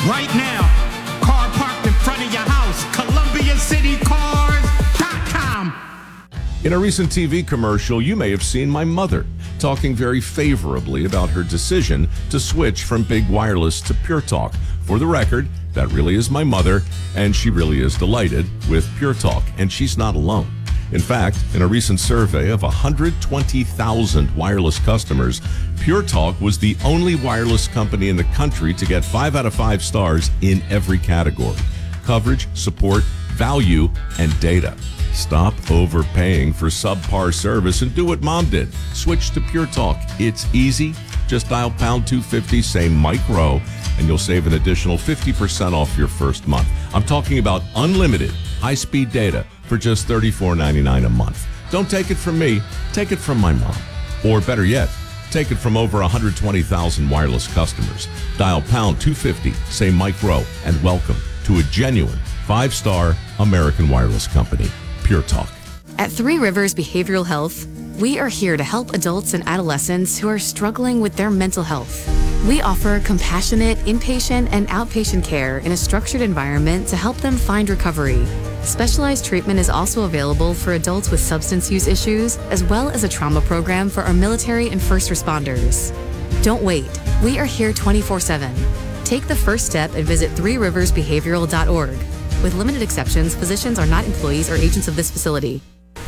Right now, car parked in front of your house. ColumbiaCityCars.com. In a recent TV commercial, you may have seen my mother talking very favorably about her decision to switch from big wireless to Pure Talk. For the record, that really is my mother, and she really is delighted with Pure Talk, and she's not alone. In fact, in a recent survey of 120,000 wireless customers, Pure Talk was the only wireless company in the country to get 5 out of 5 stars in every category: coverage, support, value, and data. Stop overpaying for subpar service and do what Mom did. Switch to Pure Talk. It's easy. Just dial pound 250, say Mike Rowe, and you'll save an additional 50% off your first month. I'm talking about unlimited high-speed data for just $34.99 a month. Don't take it from me, take it from my mom. Or better yet, take it from over 120,000 wireless customers. Dial pound 250, say Mike Rowe, and welcome to a genuine 5-star American wireless company, Pure Talk. At Three Rivers Behavioral Health, we are here to help adults and adolescents who are struggling with their mental health. We offer compassionate inpatient and outpatient care in a structured environment to help them find recovery. Specialized treatment is also available for adults with substance use issues, as well as a trauma program for our military and first responders. Don't wait. We are here 24/7. Take the first step and visit threeriversbehavioral.org. With limited exceptions, physicians are not employees or agents of this facility.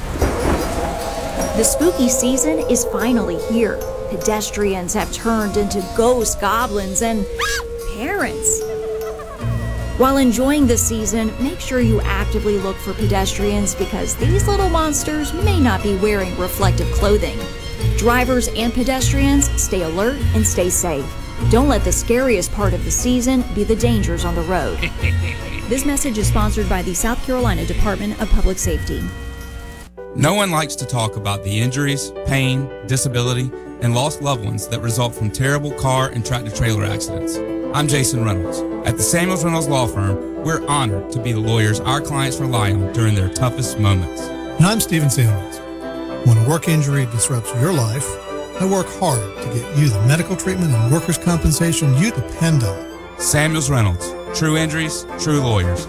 The spooky season is finally here. Pedestrians have turned into ghosts, goblins, and parents. While enjoying the season, make sure you actively look for pedestrians because these little monsters may not be wearing reflective clothing. Drivers and pedestrians, stay alert and stay safe. Don't let the scariest part of the season be the dangers on the road. This message is sponsored by the South Carolina Department of Public Safety. No one likes to talk about the injuries, pain, disability, and lost loved ones that result from terrible car and tractor-trailer accidents. I'm Jason Reynolds. At the Samuels Reynolds Law Firm, we're honored to be the lawyers our clients rely on during their toughest moments. And I'm Stephen Samuels. When a work injury disrupts your life, I work hard to get you the medical treatment and workers' compensation you depend on. Samuels Reynolds. True injuries, true lawyers.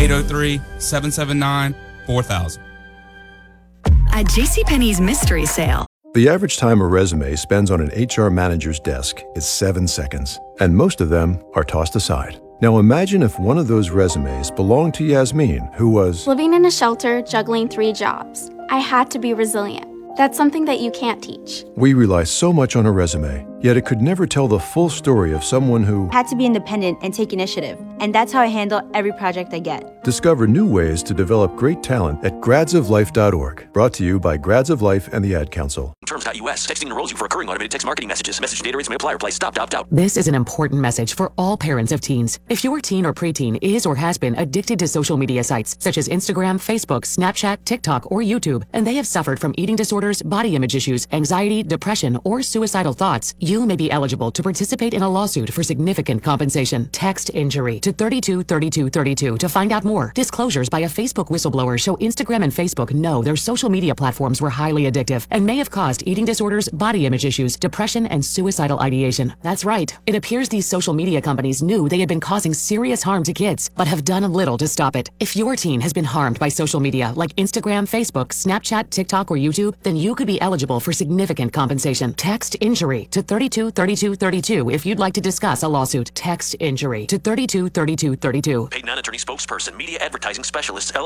803-779-4000. At JCPenney's mystery sale. The average time a resume spends on an HR manager's desk is 7 seconds, and most of them are tossed aside. Now imagine if one of those resumes belonged to Yasmin, who was living in a shelter, juggling 3 jobs. I had to be resilient. That's something that you can't teach. We rely so much on a resume, yet it could never tell the full story of someone who had to be independent and take initiative. And that's how I handle every project I get. Discover new ways to develop great talent at gradsoflife.org. Brought to you by Grads of Life and the Ad Council. Terms.us. Texting enrolls you for recurring automated text marketing messages. Message data rates may apply. Reply stop, opt out. This is an important message for all parents of teens. If your teen or preteen is or has been addicted to social media sites such as Instagram, Facebook, Snapchat, TikTok, or YouTube, and they have suffered from eating disorders, body image issues, anxiety, depression, or suicidal thoughts, you may be eligible to participate in a lawsuit for significant compensation. Text injury to 323232 to find out more. Disclosures by a Facebook whistleblower show Instagram and Facebook know their social media platforms were highly addictive and may have caused eating disorders, body image issues, depression, and suicidal ideation. That's right. It appears these social media companies knew they had been causing serious harm to kids, but have done little to stop it. If your teen has been harmed by social media like Instagram, Facebook, Snapchat, TikTok, or YouTube, then you could be eligible for significant compensation. Text injury to 323232 if you'd like to discuss a lawsuit. Text injury to 323232. Paid non-attorney spokesperson, media advertising specialist,